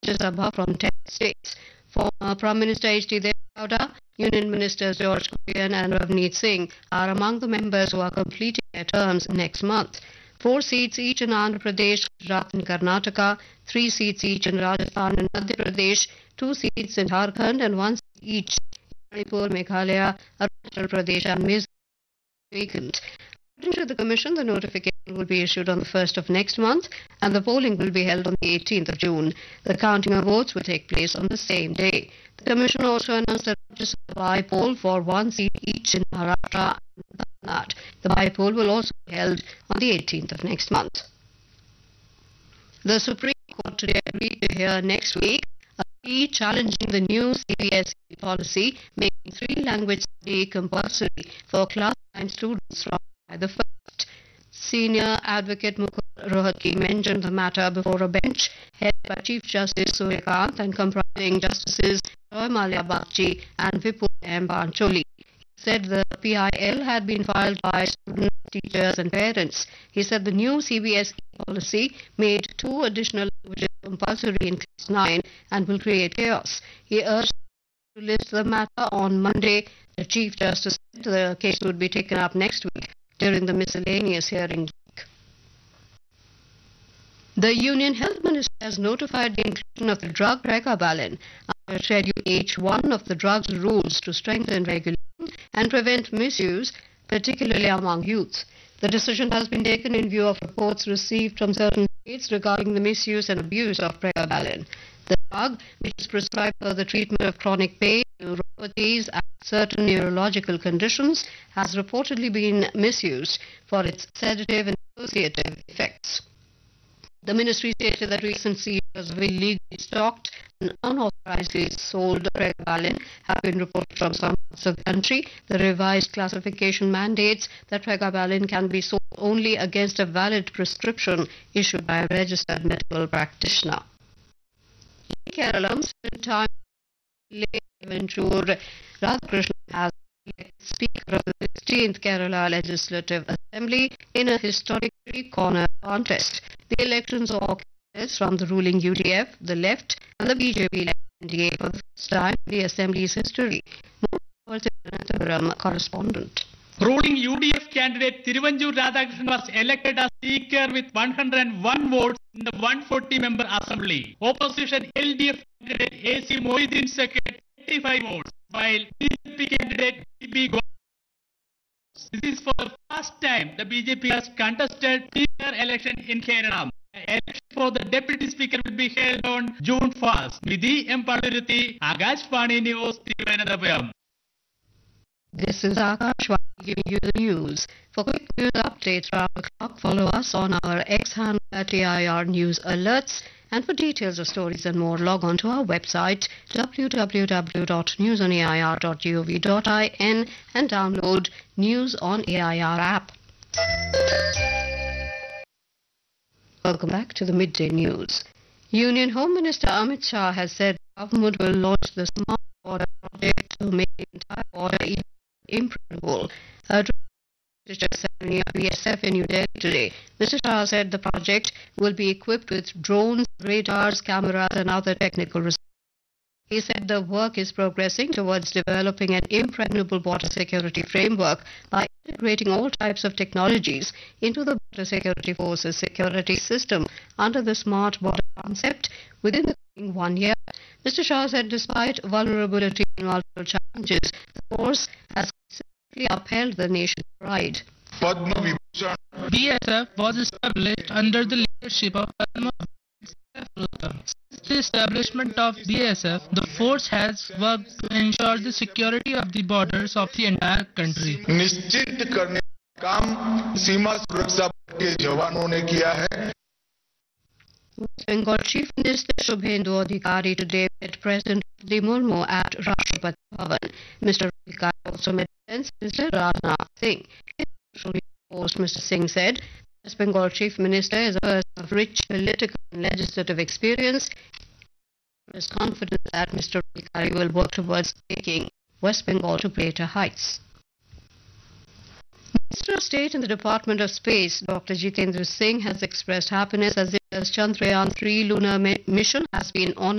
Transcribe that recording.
Rajya Sabha from 10 states. Former Prime Minister H.D. Deve Gowda, Union Ministers George Kurian and Ravneet Singh are among the members who are completing their terms next month. 4 seats each in Andhra Pradesh, Gujarat and Karnataka, 3 seats each in Rajasthan and Madhya Pradesh, 2 seats in Jharkhand and 1 seat each in Manipur, Meghalaya, Arunachal Pradesh and Mizoram vacant. According to the Commission, the notification will be issued on the 1st of next month and the polling will be held on the 18th of June. The counting of votes will take place on the same day. The Commission also announced a Rajya Sabha by-poll for 1 seat each in Maharashtra and Tamil Nadu. The by-poll will also be held on the 18th of next month. The Supreme Court today agreed to hear next week a plea challenging the new CBSE policy making 3-language study compulsory for class 9 students from the first. Senior advocate Mukul Rohatgi mentioned the matter before a bench headed by Chief Justice Suryakant and comprising Justices Joy Malia Bagchi and Vipul M. Pancholi. He said the PIL had been filed by students, teachers and parents. He said the new CBSE policy made 2 additional languages compulsory in class 9 and will create chaos. He urged to list the matter on Monday. The Chief Justice said the case would be taken up next week during the miscellaneous hearing week. The Union Health Minister has notified the inclusion of the drug pregabalin under Schedule H1 of the drugs rules to strengthen regulation and prevent misuse, particularly among youth. The decision has been taken in view of reports received from certain states regarding the misuse and abuse of pregabalin. The drug, which is prescribed for the treatment of chronic pain, neuropathies and certain neurological conditions, has reportedly been misused for its sedative and dissociative effects. The ministry stated that recent seizures of illegally stocked and unauthorizedly sold pregabalin have been reported from some parts of the country. The revised classification mandates that pregabalin can be sold only against a valid prescription issued by a registered medical practitioner. In Kerala, time Venture Radhakrishnan has elected Speaker of the 16th Kerala Legislative Assembly in a historic three-corner contest. The elections saw candidates from the ruling UDF, the left, and the BJP-led NDA for the first time in the Assembly's history. More Thiruvananthapuram correspondent. Ruling UDF candidate Thiruvanjur Radhakrishnan was elected as Speaker with 101 votes in the 140-member Assembly. Opposition LDF candidate AC Mohiddin secured 85 votes, while BJP candidate BB got. This is for the first time the BJP has contested Speaker election in Kerala. The election for the Deputy Speaker will be held on June 1st. Nidhi M. Paduruthi, Akashvani News, Thiruvananthapuram. This is Akashvani giving you the news. For quick news updates around the clock, follow us on our X handle at AIR News Alerts. And for details of stories and more, log on to our website www.newsonair.gov.in and download News on AIR app. Welcome back to the midday news. Union Home Minister Amit Shah has said the government will launch the Smart Border project to make the entire border impregnable. BSF in New Delhi today. Mr. Shah said the project will be equipped with drones, radars, cameras and other technical resources. He said the work is progressing towards developing an impregnable border security framework by integrating all types of technologies into the Border Security Force's security system under the Smart Border concept within the coming 1 year. Mr. Shah said despite vulnerability and multiple challenges, the force has consistently upheld the nation's pride. BSF was established under the leadership of Padma Vibhushan. Since the establishment of BSF, the force has worked to ensure the security of the borders of the entire country. निश्चित करने का काम सीमा सुरक्षा बल के जवानों ने किया है. West Bengal Chief Minister Shubhendu Adhikari today met President Draupadi Murmu at Rashtrapati Bhavan. Mr. Adhikari also met Defence Minister Rajnath Singh. In social media post, Mr. Singh said, West Bengal Chief Minister is a person of rich political and legislative experience. He is confident that Mr. Adhikari will work towards taking West Bengal to greater heights. Minister of State in the Department of Space, Dr. Jitendra Singh, has expressed happiness as India's Chandrayaan-3 lunar mission has been honored